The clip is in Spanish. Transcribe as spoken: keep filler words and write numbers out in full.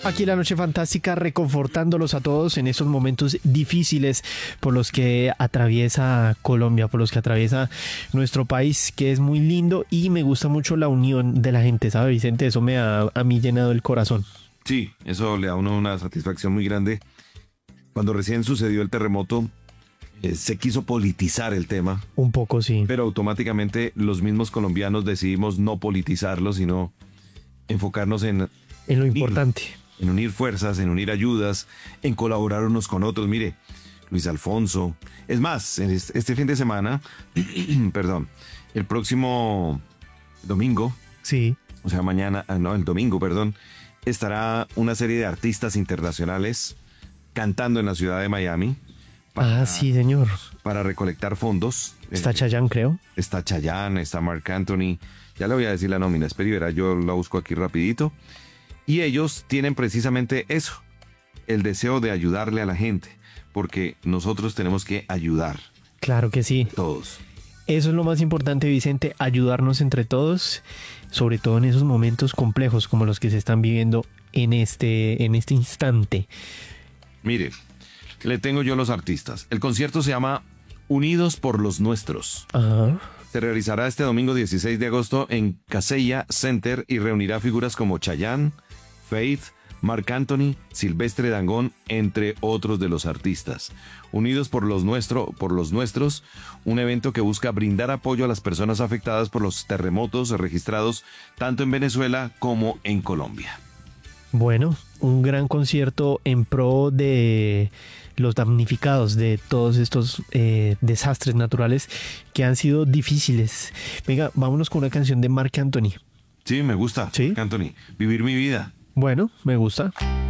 Aquí la Noche Fantástica, reconfortándolos a todos en esos momentos difíciles por los que atraviesa Colombia, por los que atraviesa nuestro país, que es muy lindo, y me gusta mucho la unión de la gente, ¿sabe, Vicente? Eso me ha a mí llenado el corazón. Sí, eso le da a uno una satisfacción muy grande. Cuando recién sucedió el terremoto, eh, se quiso politizar el tema. Un poco, sí. Pero automáticamente los mismos colombianos decidimos no politizarlo, sino enfocarnos en... En lo importante. En unir fuerzas, en unir ayudas, en colaborar unos con otros. Mire, Luis Alfonso. Es más, este fin de semana, perdón, el próximo domingo. Sí. O sea, mañana, no, el domingo, perdón, estará una serie de artistas internacionales cantando en la ciudad de Miami. Para, ah, sí, señor. Para recolectar fondos. Está Chayanne, creo. Está Chayanne, está Marc Anthony. Ya le voy a decir la nómina, espera y verá, yo la busco aquí rapidito. Y ellos tienen precisamente eso, el deseo de ayudarle a la gente, porque nosotros tenemos que ayudar. Claro que sí. Todos. Eso es lo más importante, Vicente, ayudarnos entre todos, sobre todo en esos momentos complejos como los que se están viviendo en este, en este instante. Mire, le tengo yo los artistas. El concierto se llama Unidos por los Nuestros. Ajá. Se realizará este domingo dieciséis de agosto en Kaseya Center y reunirá figuras como Chayanne, Faith, Marc Anthony, Silvestre Dangond, entre otros de los artistas. Unidos por los, nuestro, por los Nuestros, un evento que busca brindar apoyo a las personas afectadas por los terremotos registrados tanto en Venezuela como en Colombia. Bueno, un gran concierto en pro de los damnificados de todos estos eh, desastres naturales que han sido difíciles. Venga, vámonos con una canción de Marc Anthony. Sí, me gusta. ¿Sí? Marc Anthony, Vivir mi vida. Bueno, me gusta.